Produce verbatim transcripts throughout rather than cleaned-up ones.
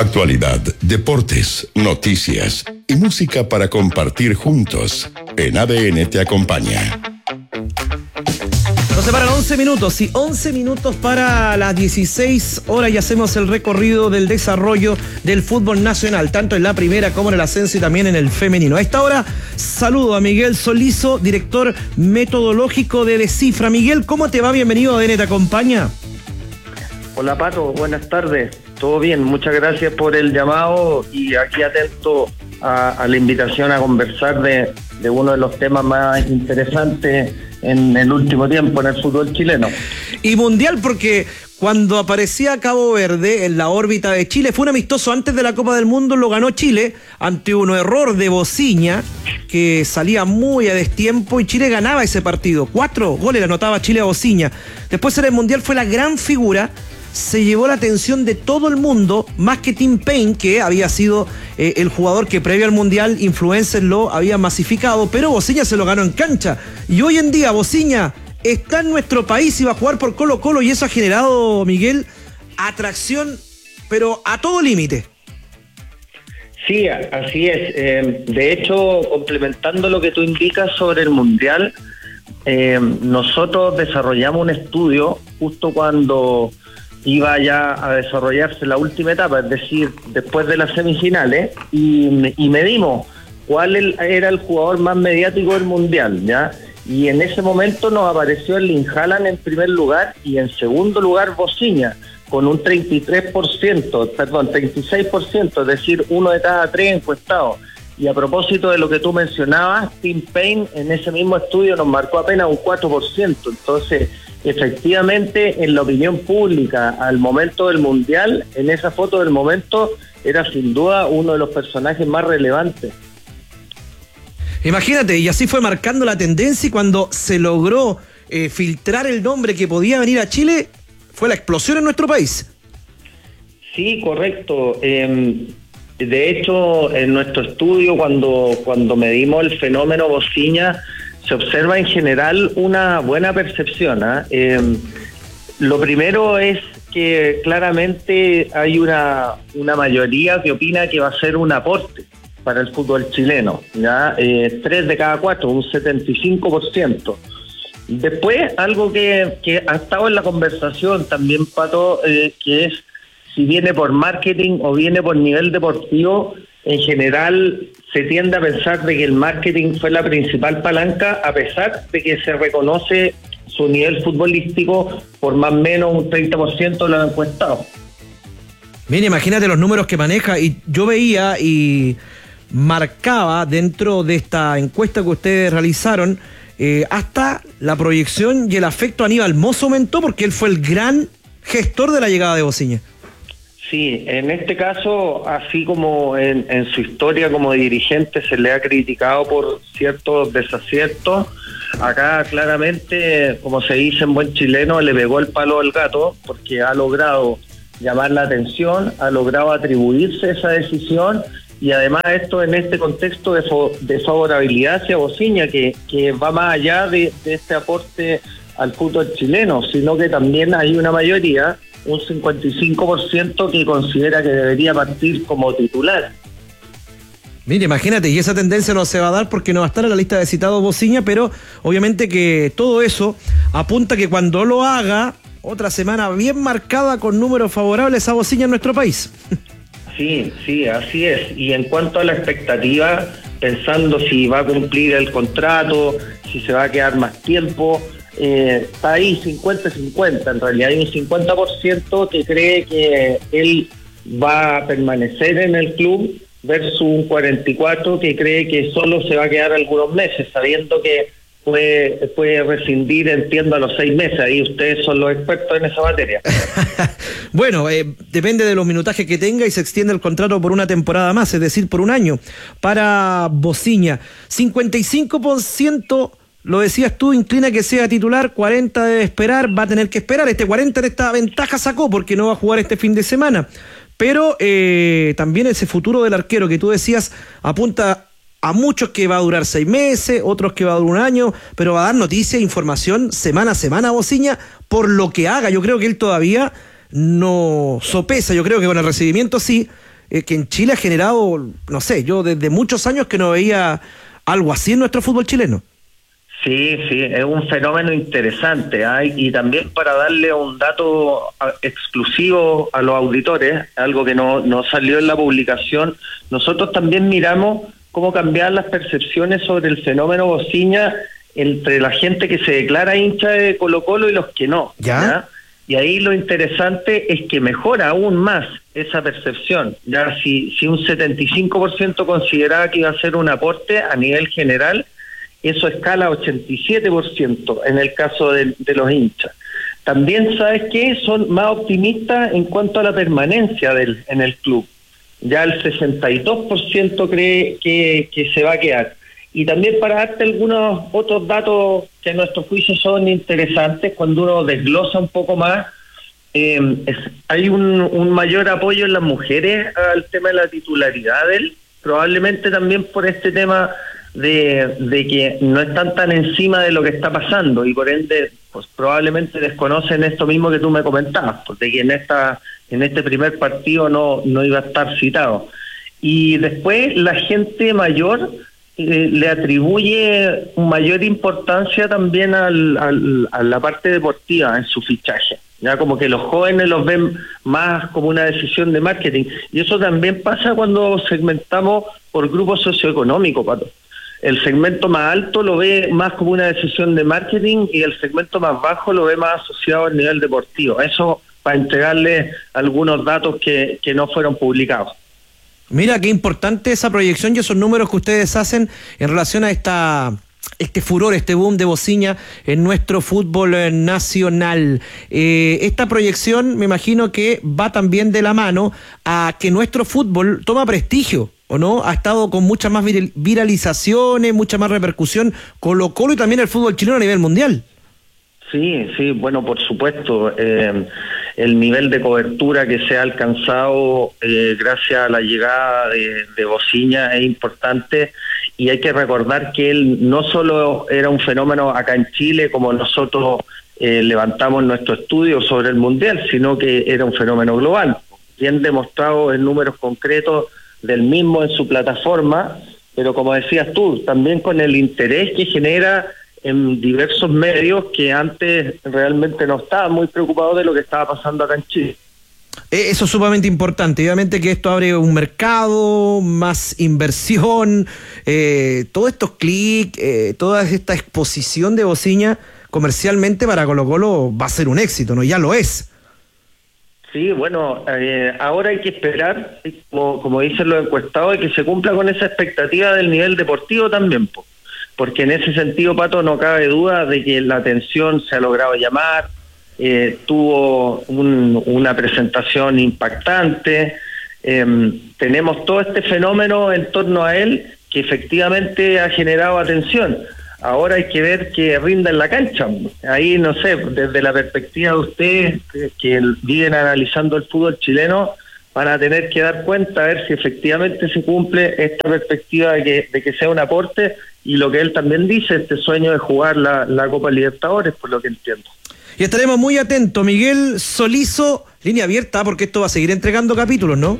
Actualidad, deportes, noticias y música para compartir juntos. En A D N te acompaña. Nos separan once minutos, sí, once minutos para las dieciséis horas y hacemos el recorrido del desarrollo del fútbol nacional, tanto en la primera como en el ascenso y también en el femenino. A esta hora saludo a Miguel Solizo, director metodológico de Descifra. Miguel, ¿cómo te va? Bienvenido a A D N te acompaña. Hola Pato, buenas tardes. Todo bien, muchas gracias por el llamado y aquí atento a, a la invitación a conversar de, de uno de los temas más interesantes en el último tiempo en el fútbol chileno. Y mundial, porque cuando aparecía Cabo Verde en la órbita de Chile, fue un amistoso antes de la Copa del Mundo, lo ganó Chile ante un error de Bociña que salía muy a destiempo y Chile ganaba ese partido. Cuatro goles le anotaba Chile a Bociña. Después en el mundial fue la gran figura, se llevó la atención de todo el mundo, más que Tim Payne, que había sido eh, el jugador que previo al mundial influencers lo había masificado, pero Bociña se lo ganó en cancha. Y hoy en día Bociña está en nuestro país y va a jugar por Colo Colo, y eso ha generado, Miguel, atracción, pero a todo límite. Sí, así es. Eh, de hecho, complementando lo que tú indicas sobre el mundial, eh, nosotros desarrollamos un estudio justo cuando iba ya a desarrollarse la última etapa, es decir, después de las semifinales, y, y medimos cuál el, era el jugador más mediático del mundial, ¿ya? Y en ese momento nos apareció Erling Haaland en primer lugar y en segundo lugar Bociña, con un treinta y tres por ciento, perdón, treinta y seis por ciento, es decir, uno de cada tres encuestados. Y a propósito de lo que tú mencionabas, Tim Payne en ese mismo estudio nos marcó apenas un cuatro por ciento. Entonces, efectivamente, en la opinión pública al momento del mundial, en esa foto del momento, era sin duda uno de los personajes más relevantes. Imagínate, y así fue marcando la tendencia, y cuando se logró eh, filtrar el nombre que podía venir a Chile, fue la explosión en nuestro país. Sí, correcto. Eh, de hecho, en nuestro estudio, cuando, cuando medimos el fenómeno Bociña, se observa en general una buena percepción, ¿eh? Eh, lo primero es que claramente hay una, una mayoría que opina que va a ser un aporte para el fútbol chileno, ¿ya? Eh, tres de cada cuatro, un setenta y cinco por ciento. Después, algo que, que ha estado en la conversación también, Pato, eh, que es si viene por marketing o viene por nivel deportivo. En general se tiende a pensar de que el marketing fue la principal palanca, a pesar de que se reconoce su nivel futbolístico por más o menos un treinta por ciento de los encuestados. Mira, imagínate los números que maneja, y yo veía y marcaba dentro de esta encuesta que ustedes realizaron, eh, hasta la proyección y el afecto a Aníbal Mozo aumentó, porque él fue el gran gestor de la llegada de Bociña. Sí, en este caso, así como en, en su historia como dirigente se le ha criticado por ciertos desaciertos, acá claramente, como se dice en buen chileno, le pegó el palo al gato, porque ha logrado llamar la atención, ha logrado atribuirse esa decisión, y además esto en este contexto de, fo- de favorabilidad hacia Bociña, que, que va más allá de, de este aporte al fútbol chileno, sino que también hay una mayoría, un cincuenta y cinco por ciento, que considera que debería partir como titular. Mire, imagínate, y esa tendencia no se va a dar porque no va a estar en la lista de citados Bociña, pero obviamente que todo eso apunta que cuando lo haga, otra semana bien marcada con números favorables a Bociña en nuestro país. Sí, sí, así es. Y en cuanto a la expectativa, pensando si va a cumplir el contrato, si se va a quedar más tiempo, Eh, está ahí cincuenta cincuenta. En realidad hay un cincuenta por ciento que cree que él va a permanecer en el club versus un cuarenta y cuatro por ciento que cree que solo se va a quedar algunos meses, sabiendo que puede, puede rescindir, entiendo, a los seis meses. Ahí ustedes son los expertos en esa materia. Bueno, eh, depende de los minutajes que tenga y se extiende el contrato por una temporada más, es decir, por un año para Bociña. cincuenta y cinco por ciento, lo decías tú, inclina que sea titular, cuarenta debe esperar, va a tener que esperar. Este cuarenta en esta ventaja sacó porque no va a jugar este fin de semana. Pero eh, también ese futuro del arquero que tú decías apunta a muchos que va a durar seis meses, otros que va a durar un año, pero va a dar noticias, información semana a semana a Bociña por lo que haga. Yo creo que él todavía no sopesa, yo creo que con el recibimiento sí, eh, que en Chile ha generado, no sé, yo desde muchos años que no veía algo así en nuestro fútbol chileno. Sí, sí, es un fenómeno interesante, ¿eh? Y también para darle un dato exclusivo a los auditores, algo que no, no salió en la publicación, nosotros también miramos cómo cambiar las percepciones sobre el fenómeno Bociña entre la gente que se declara hincha de Colo-Colo y los que no. ¿Ya? ¿Ya? Y ahí lo interesante es que mejora aún más esa percepción. Ya si, si un setenta y cinco por ciento consideraba que iba a ser un aporte a nivel general, eso escala a ochenta y siete por ciento en el caso de, de los hinchas. También, ¿sabes qué? Son más optimistas en cuanto a la permanencia del, en el club. Ya el sesenta y dos por ciento cree que, que se va a quedar. Y también para darte algunos otros datos que a nuestro juicio son interesantes, cuando uno desglosa un poco más, eh, es, hay un, un mayor apoyo en las mujeres al tema de la titularidad de él, probablemente también por este tema de, de que no están tan encima de lo que está pasando y por ende pues probablemente desconocen esto mismo que tú me comentabas, pues, de que en esta en este primer partido no, no iba a estar citado. Y después la gente mayor eh, le atribuye mayor importancia también al, al, a la parte deportiva en su fichaje. Ya como que los jóvenes los ven más como una decisión de marketing. Y eso también pasa cuando segmentamos por grupo socioeconómico, Pato. El segmento más alto lo ve más como una decisión de marketing y el segmento más bajo lo ve más asociado al nivel deportivo. Eso para entregarle algunos datos que, que no fueron publicados. Mira, qué importante esa proyección y esos números que ustedes hacen en relación a esta este furor, este boom de Bociña en nuestro fútbol nacional. Eh, esta proyección me imagino que va también de la mano a que nuestro fútbol toma prestigio, ¿o no? Ha estado con muchas más viral, viralizaciones, mucha más repercusión Colo-Colo y también el fútbol chileno a nivel mundial. Sí, sí, bueno, por supuesto, eh, el nivel de cobertura que se ha alcanzado eh, gracias a la llegada de, de Bociña es importante y hay que recordar que él no solo era un fenómeno acá en Chile como nosotros eh, levantamos nuestro estudio sobre el Mundial, sino que era un fenómeno global, bien demostrado en números concretos del mismo en su plataforma, pero como decías tú, también con el interés que genera en diversos medios que antes realmente no estaban muy preocupados de lo que estaba pasando acá en Chile. Eso es sumamente importante, obviamente que esto abre un mercado, más inversión, eh, todos estos clics, eh, toda esta exposición de Bociña comercialmente para Colo-Colo va a ser un éxito, ¿no? Ya lo es. Sí, bueno, eh, ahora hay que esperar, como, como dicen los encuestados, que se cumpla con esa expectativa del nivel deportivo también, po. Porque en ese sentido, Pato, no cabe duda de que la atención se ha logrado llamar, eh, tuvo un, una presentación impactante, eh, tenemos todo este fenómeno en torno a él que efectivamente ha generado atención. Ahora hay que ver que rinda en la cancha. Ahí, no sé, desde la perspectiva de ustedes que, que viven analizando el fútbol chileno, van a tener que dar cuenta a ver si efectivamente se cumple esta perspectiva de que, de que sea un aporte y lo que él también dice, este sueño de jugar la, la Copa Libertadores, por lo que entiendo. Y estaremos muy atentos. Miguel Solizo, línea abierta, porque esto va a seguir entregando capítulos, ¿no?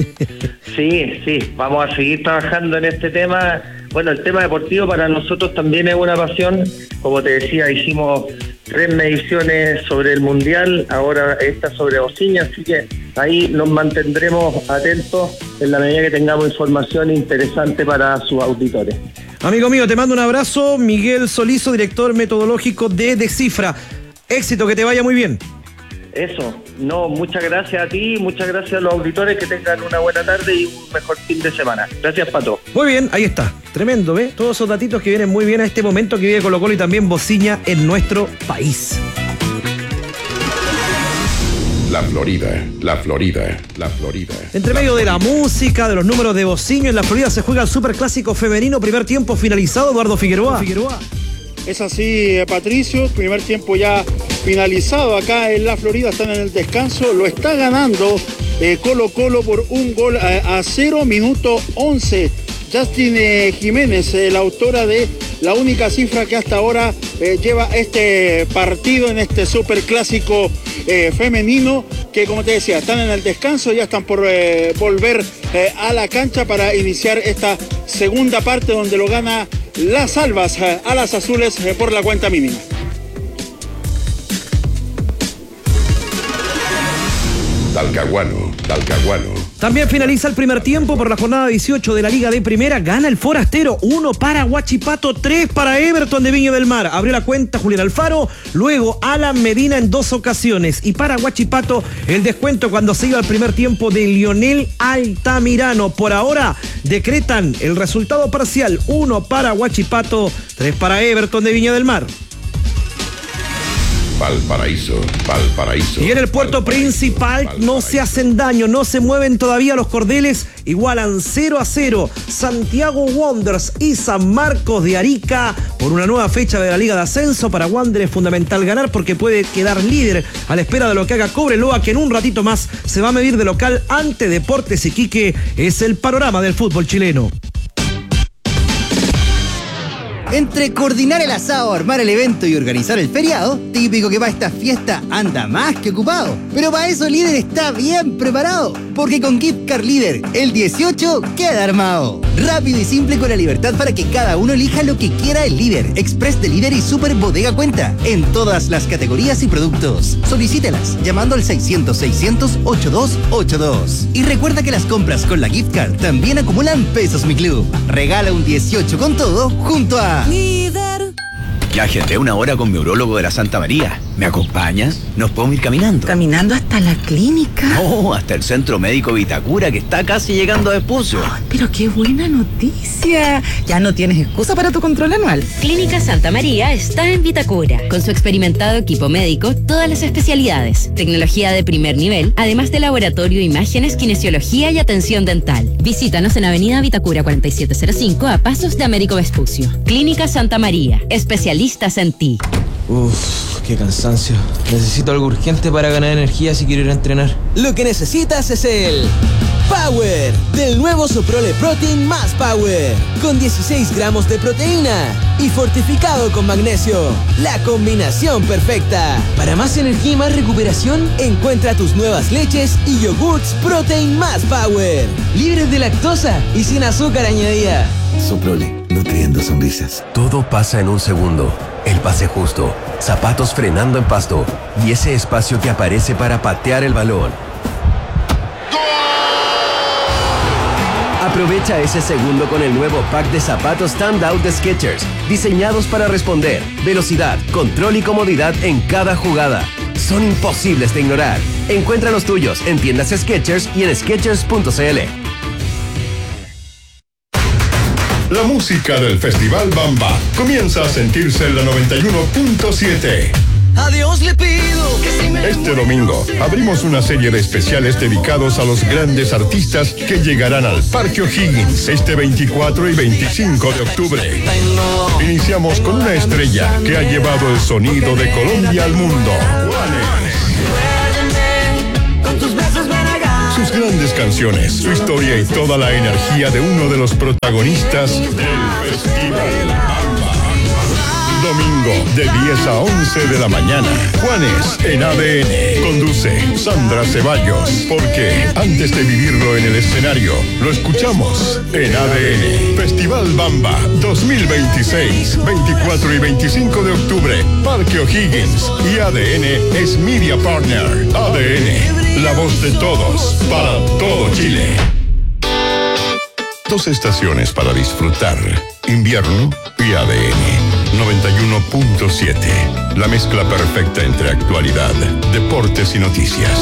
Sí, sí, vamos a seguir trabajando en este tema. Bueno, el tema deportivo para nosotros también es una pasión. Como te decía, hicimos tres mediciones sobre el Mundial, ahora esta sobre Bociña, así que ahí nos mantendremos atentos en la medida que tengamos información interesante para sus auditores. Amigo mío, te mando un abrazo. Miguel Solizo, director metodológico de Descifra. Éxito, que te vaya muy bien. Eso, no, muchas gracias a ti, muchas gracias a los auditores, que tengan una buena tarde y un mejor fin de semana. Gracias, Pato. Muy bien, ahí está, tremendo, ¿ves? Todos esos datitos que vienen muy bien a este momento que vive Colo-Colo y también Bociña en nuestro país. La Florida, la Florida, la Florida. Entre medio de la música, de los números de Bociña, en la Florida se juega el Superclásico Femenino, primer tiempo finalizado, Eduardo Figueroa. Figueroa. Es así, Patricio, primer tiempo ya finalizado acá en la Florida, están en el descanso, lo está ganando eh, Colo-Colo por un gol a, a cero, minuto once. Justin eh, Jiménez, eh, la autora de la única cifra que hasta ahora eh, lleva este partido en este superclásico eh, femenino, que como te decía, están en el descanso, ya están por eh, volver eh, a la cancha para iniciar esta segunda parte donde lo gana las Albas eh, a las Azules eh, por la cuenta mínima. Talcahuano, Talcahuano. También finaliza el primer tiempo por la jornada dieciocho de la Liga de Primera. Gana el Forastero, uno para Huachipato, tres para Everton de Viña del Mar. Abrió la cuenta Julián Alfaro, luego Alan Medina en dos ocasiones. Y para Huachipato, el descuento cuando se iba al primer tiempo de Lionel Altamirano. Por ahora, decretan el resultado parcial, uno para Huachipato, tres para Everton de Viña del Mar. Valparaíso, Valparaíso. Y en el puerto principal Valparaíso. No se hacen daño, no se mueven todavía los cordeles, igualan cero a cero Santiago Wanderers y San Marcos de Arica por una nueva fecha de la Liga de Ascenso. Para Wander es fundamental ganar porque puede quedar líder a la espera de lo que haga Cobreloa, que en un ratito más se va a medir de local ante Deportes Iquique. Es el panorama del fútbol chileno. Entre coordinar el asado, armar el evento y organizar el feriado, típico que para esta fiesta anda más que ocupado. Pero para eso Líder está bien preparado, porque con Gift Card Líder, el dieciocho queda armado. Rápido y simple con la libertad para que cada uno elija lo que quiera el Líder, Express de Líder y Super Bodega Cuenta, en todas las categorías y productos. Solicítelas llamando al seiscientos, seiscientos, ochenta y dos ochenta y dos. Y recuerda que las compras con la Gift Card también acumulan pesos Mi Club. Regala un dieciocho con todo junto a Líder. Ya agendé una hora con mi urólogo de la Santa María. ¿Me acompañas? ¿Nos podemos ir caminando? ¿Caminando hasta la clínica? No, hasta el Centro Médico Vitacura, que está casi llegando a Vespucio. Oh, pero qué buena noticia. Ya no tienes excusa para tu control anual. Clínica Santa María está en Vitacura. Con su experimentado equipo médico, todas las especialidades, tecnología de primer nivel, además de laboratorio, imágenes, kinesiología y atención dental. Visítanos en Avenida Vitacura cuarenta y siete cero cinco, a pasos de Américo Vespucio. Clínica Santa María, especialistas en ti. Uff, qué cansancio. Necesito algo urgente para ganar energía si quiero ir a entrenar. Lo que necesitas es el Power del nuevo Soprole Protein más Power, con dieciséis gramos de proteína y fortificado con magnesio. La combinación perfecta. Para más energía y más recuperación, encuentra tus nuevas leches y yogurts Protein más Power, libres de lactosa y sin azúcar añadida. Soprole, nutriendo sonrisas. Todo pasa en un segundo. El pase justo, zapatos frenando en pasto y ese espacio que aparece para patear el balón. Aprovecha ese segundo con el nuevo pack de zapatos Standout de Skechers, diseñados para responder, velocidad, control y comodidad en cada jugada. Son imposibles de ignorar. Encuentra los tuyos en tiendas Skechers y en skechers punto c l. La música del Festival Bamba comienza a sentirse en la noventa y uno punto siete. A Dios le pido que si me Este domingo abrimos una serie de especiales dedicados a los grandes artistas que llegarán al Parque O'Higgins este veinticuatro y veinticinco de octubre. Iniciamos con una estrella que ha llevado el sonido de Colombia al mundo. Juanes. Sus grandes canciones, su historia y toda la energía de uno de los protagonistas del Festival Bamba. Domingo de diez a once de la mañana. Juanes en A D N. Conduce Sandra Ceballos. Porque antes de vivirlo en el escenario, lo escuchamos en A D N. Festival Bamba dos mil veintiséis, veinticuatro y veinticinco de octubre. Parque O'Higgins. Y A D N es Media Partner. A D N, la voz de todos, para todo Chile. Dos estaciones para disfrutar. Invierno y A D N. noventa y uno punto siete. La mezcla perfecta entre actualidad, deportes y noticias.